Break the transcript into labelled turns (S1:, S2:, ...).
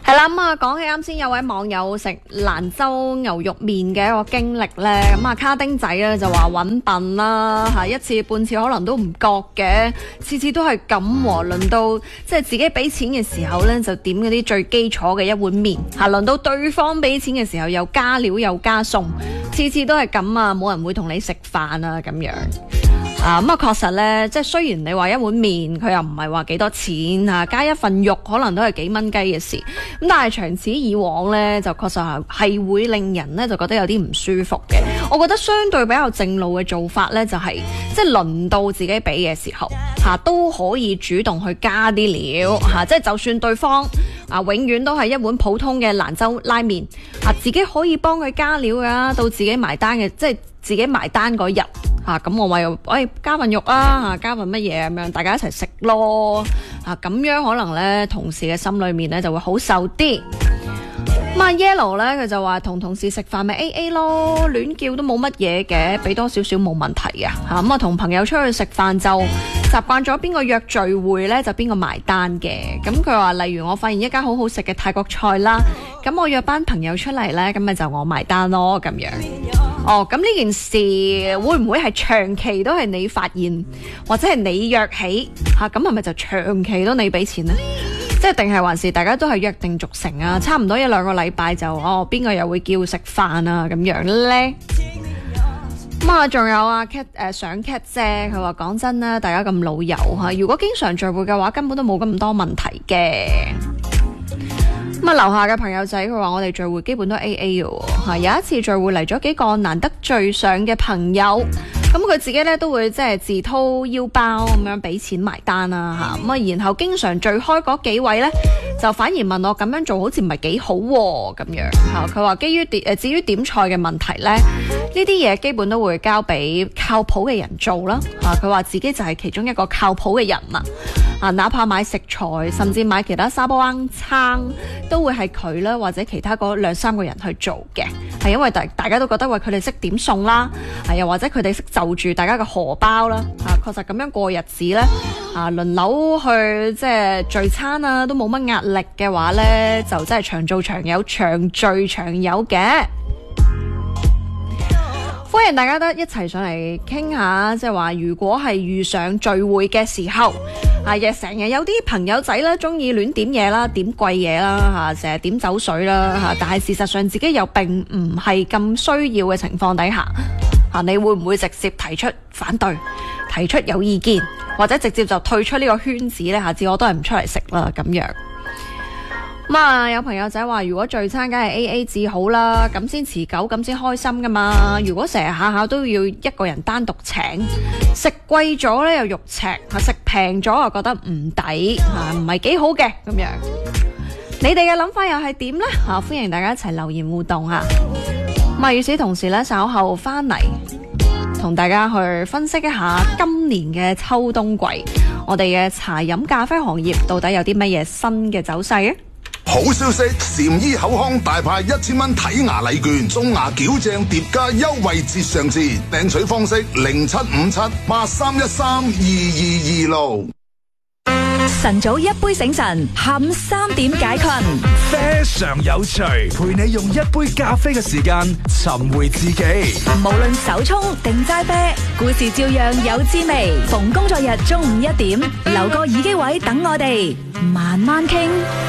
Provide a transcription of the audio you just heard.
S1: 係啦，咁啊，講起啱先有位網友食蘭州牛肉麵嘅一個經歷咧，咁啊卡丁仔咧就話揾笨啦，一次半次可能都唔覺嘅，次次都係咁喎。輪到即係自己俾錢嘅時候咧，就點嗰啲最基礎嘅一碗麵，輪到對方俾錢嘅時候又加料又加餸，次次都係咁啊，冇人會同你食飯啊咁樣。咁確實咧，即係雖然你話一碗麵佢又唔係話幾多錢加一份肉可能都係幾蚊雞嘅事，咁但係長此以往咧，就確實係會令人咧就覺得有啲唔舒服嘅。我覺得相對比較正路嘅做法咧，就係即係輪到自己俾嘅時候都可以主動去加啲料即係就算對方永遠都係一碗普通嘅蘭州拉麵自己可以幫佢加料噶，到自己埋單嘅，即係自己埋單嗰日咁我咪加份肉加份乜嘢咁樣，大家一齊食咯咁樣可能咧同事嘅心裏面咧就會好受啲。咁Yellow 咧佢就話同同事食飯咪 AA 咯，亂叫都冇乜嘢嘅，俾多少少冇問題嘅咁同朋友出去食飯就習慣咗邊個約聚會咧就邊個埋單嘅。咁佢話例如我發現一間好好食嘅泰國菜啦，咁我約班朋友出嚟咧，咁咪就我埋單咯咁樣。咁呢件事會唔會係長期都係你發現，或者係你約起咁係咪就長期都你俾錢呢？即係定係還是大家都係約定俗成啊？差唔多一兩個禮拜就邊個又會叫食飯啊咁樣呢？咁仲有Cat 上 Cat 姐，佢話講真啦，大家咁老友如果經常聚會嘅話，根本都冇咁多問題嘅。樓下嘅朋友仔佢話我哋聚會基本都 AA 嘅，有一次聚會嚟咗幾個難得聚上嘅朋友，咁佢自己咧都會即係自掏腰包咁樣俾錢埋單啦然後經常聚開嗰幾位咧就反而問我咁樣做好似唔係幾好咁樣佢話基於至於點菜嘅問題咧，呢啲嘢基本都會交俾靠譜嘅人做啦佢話自己就係其中一個靠譜嘅人哪怕買食材甚至買其他沙煲罌罉都會係佢啦，或者其他嗰兩三個人去做嘅，係因為大家都覺得佢哋識點餸啦，又或者佢哋識就住大家嘅荷包啦，確實咁樣過日子呢，輪流去即係聚餐都冇乜壓力嘅話呢，就真係長做長有，長聚長有嘅。歡迎大家都一齊上嚟傾下，即係話如果係遇上聚會嘅時候，亦成日有啲朋友仔啦，中意亂點嘢啦，點貴嘢啦，成日點酒水啦，但係事實上自己又並唔係咁需要嘅情況底下，你會唔會直接提出反對，提出有意見，或者直接就退出呢個圈子呢？下次我都係唔出嚟食啦咁樣。有朋友仔話如果聚餐梗係 AA 至好啦，咁先持久，咁先開心噶嘛。如果成日下下都要一個人單獨請，食貴咗咧又肉赤，食平咗又覺得唔抵，唔係幾好嘅咁樣。你哋嘅諗法又係點呢？歡迎大家一齊留言互動啊！與此同時咧，稍後翻嚟同大家去分析一下今年嘅秋冬季，我哋嘅茶飲咖啡行業到底有啲乜嘢新嘅走勢啊？
S2: 好消息，禪醫口腔大派1000蚊睇牙禮券，中牙矯正疊加優惠節上節，訂取方式075783132226。
S3: 晨早一杯醒神，下午3點解困，
S4: 非常有趣，陪你用一杯咖啡嘅時間尋回自己。
S3: 無論手沖定齋啤，故事照樣有滋味。逢工作日中午1點，留個耳機位等我哋慢慢傾。